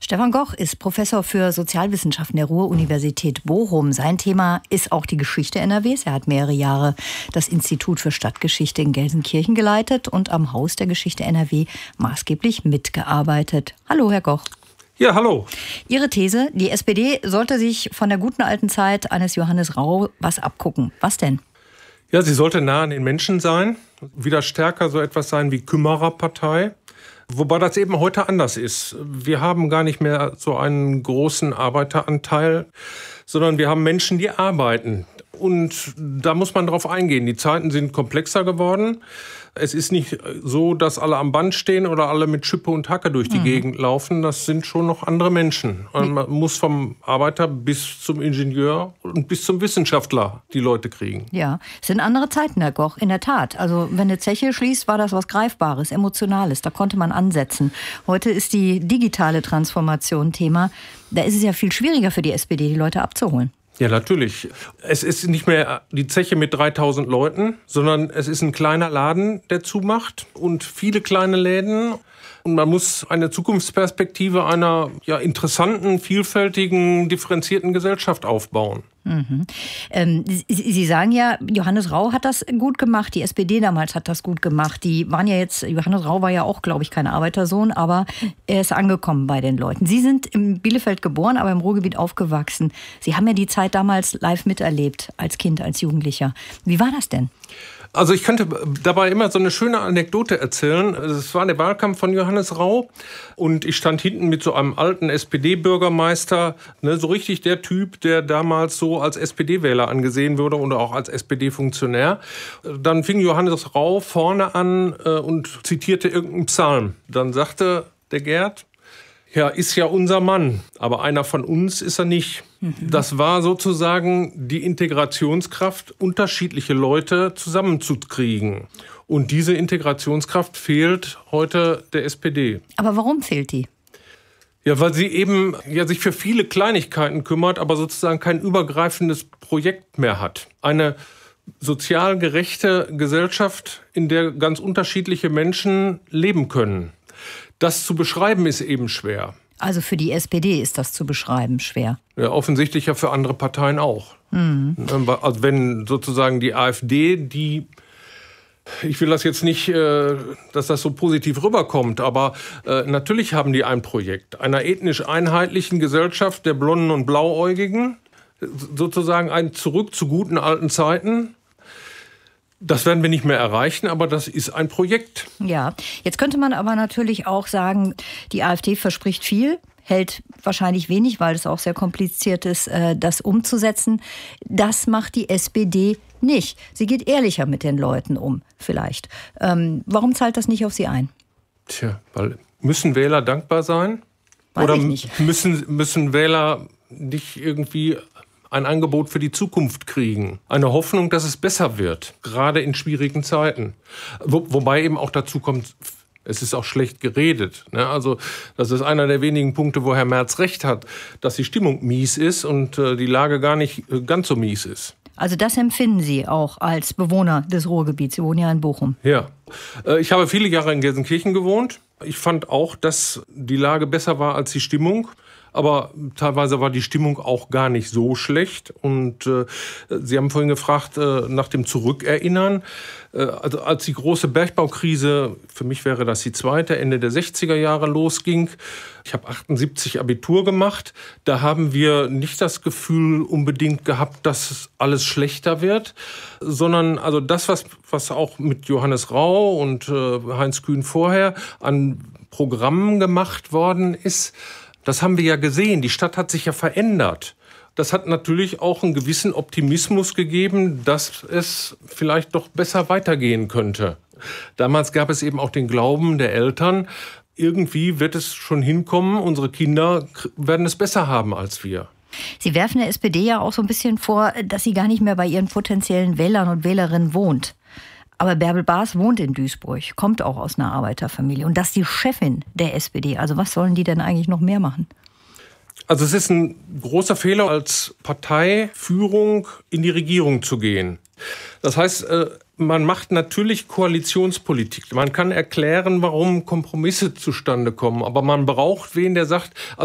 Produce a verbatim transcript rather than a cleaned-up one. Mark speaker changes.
Speaker 1: Stefan Goch ist Professor für Sozialwissenschaften der Ruhr-Universität Bochum. Sein Thema ist auch die Geschichte N R Ws. Er hat mehrere Jahre das Institut für Stadtgeschichte in Gelsenkirchen geleitet und am Haus der Geschichte N R W maßgeblich mitgearbeitet. Hallo, Herr Goch.
Speaker 2: Ja, hallo.
Speaker 1: Ihre These, die S P D sollte sich von der guten alten Zeit eines Johannes Rau was abgucken. Was denn?
Speaker 2: Ja, sie sollte nah an den Menschen sein, wieder stärker so etwas sein wie Kümmererpartei. Wobei das eben heute anders ist. Wir haben gar nicht mehr so einen großen Arbeiteranteil, sondern wir haben Menschen, die arbeiten. Und da muss man drauf eingehen. Die Zeiten sind komplexer geworden. Es ist nicht so, dass alle am Band stehen oder alle mit Schippe und Hacke durch die mhm. Gegend laufen. Das sind schon noch andere Menschen. Und man muss vom Arbeiter bis zum Ingenieur und bis zum Wissenschaftler die Leute kriegen.
Speaker 1: Ja, es sind andere Zeiten, Herr Goch, in der Tat. Also wenn eine Zeche schließt, war das was Greifbares, Emotionales. Da konnte man ansetzen. Heute ist die digitale Transformation Thema. Da ist es ja viel schwieriger für die S P D, die Leute abzuholen.
Speaker 2: Ja, natürlich. Es ist nicht mehr die Zeche mit dreitausend Leuten, sondern es ist ein kleiner Laden, der zumacht und viele kleine Läden. Und man muss eine Zukunftsperspektive einer ja, interessanten, vielfältigen, differenzierten Gesellschaft aufbauen.
Speaker 1: Mhm. Ähm, Sie, Sie sagen ja, Johannes Rau hat das gut gemacht, die S P D damals hat das gut gemacht. Die waren ja jetzt, Johannes Rau war ja auch, glaube ich, kein Arbeitersohn, aber er ist angekommen bei den Leuten. Sie sind in Bielefeld geboren, aber im Ruhrgebiet aufgewachsen. Sie haben ja die Zeit damals live miterlebt, als Kind, als Jugendlicher. Wie war das denn?
Speaker 2: Also ich könnte dabei immer so eine schöne Anekdote erzählen. Es war der Wahlkampf von Johannes Rau und ich stand hinten mit so einem alten S P D-Bürgermeister, ne, so richtig der Typ, der damals so als S P D-Wähler angesehen wurde oder auch als S P D-Funktionär. Dann fing Johannes Rau vorne an äh, und zitierte irgendeinen Psalm. Dann sagte der Gerd: Ja, ist ja unser Mann, aber einer von uns ist er nicht. Mhm. Das war sozusagen die Integrationskraft, unterschiedliche Leute zusammenzukriegen. Und diese Integrationskraft fehlt heute der S P D.
Speaker 1: Aber warum fehlt die?
Speaker 2: Ja, weil sie eben ja, sich für viele Kleinigkeiten kümmert, aber sozusagen kein übergreifendes Projekt mehr hat. Eine sozial gerechte Gesellschaft, in der ganz unterschiedliche Menschen leben können. Das zu beschreiben ist eben schwer.
Speaker 1: Also für die S P D ist das zu beschreiben schwer?
Speaker 2: Ja, offensichtlich ja für andere Parteien auch. Mhm. Also wenn sozusagen die AfD, die, ich will das jetzt nicht, dass das so positiv rüberkommt, aber natürlich haben die ein Projekt einer ethnisch einheitlichen Gesellschaft der Blonden und Blauäugigen, sozusagen ein Zurück zu guten alten Zeiten. Das werden wir nicht mehr erreichen, aber das ist ein Projekt.
Speaker 1: Ja, jetzt könnte man aber natürlich auch sagen, die AfD verspricht viel, hält wahrscheinlich wenig, weil es auch sehr kompliziert ist, das umzusetzen. Das macht die S P D nicht. Sie geht ehrlicher mit den Leuten um, vielleicht. Ähm, warum zahlt das nicht auf Sie ein?
Speaker 2: Tja, weil müssen Wähler dankbar sein?
Speaker 1: Weiß
Speaker 2: Oder
Speaker 1: ich nicht.
Speaker 2: Müssen, müssen Wähler nicht irgendwie ein Angebot für die Zukunft kriegen. Eine Hoffnung, dass es besser wird, gerade in schwierigen Zeiten. Wo, wobei eben auch dazu kommt, es ist auch schlecht geredet. Ne? Also das ist einer der wenigen Punkte, wo Herr Merz recht hat, dass die Stimmung mies ist und äh, die Lage gar nicht äh, ganz so mies ist.
Speaker 1: Also das empfinden Sie auch als Bewohner des Ruhrgebiets. Sie wohnen ja in Bochum.
Speaker 2: Ja, äh, ich habe viele Jahre in Gelsenkirchen gewohnt. Ich fand auch, dass die Lage besser war als die Stimmung. Aber teilweise war die Stimmung auch gar nicht so schlecht. Und äh, Sie haben vorhin gefragt äh, nach dem Zurückerinnern. Äh, also als die große Bergbaukrise, für mich wäre das die zweite, Ende der sechziger Jahre losging. Ich habe achtundsiebzig Abitur gemacht. Da haben wir nicht das Gefühl unbedingt gehabt, dass alles schlechter wird, sondern also das, was, was auch mit Johannes Rau und äh, Heinz Kühn vorher an Programmen gemacht worden ist, das haben wir ja gesehen. Die Stadt hat sich ja verändert. Das hat natürlich auch einen gewissen Optimismus gegeben, dass es vielleicht doch besser weitergehen könnte. Damals gab es eben auch den Glauben der Eltern, irgendwie wird es schon hinkommen, unsere Kinder werden es besser haben als wir.
Speaker 1: Sie werfen der S P D ja auch so ein bisschen vor, dass sie gar nicht mehr bei ihren potenziellen Wählern und Wählerinnen wohnt. Aber Bärbel Baas wohnt in Duisburg, kommt auch aus einer Arbeiterfamilie. Und das ist die Chefin der S P D. Also was sollen die denn eigentlich noch mehr machen?
Speaker 2: Also es ist ein großer Fehler, als Parteiführung in die Regierung zu gehen. Das heißt, man macht natürlich Koalitionspolitik. Man kann erklären, warum Kompromisse zustande kommen. Aber man braucht wen, der sagt, also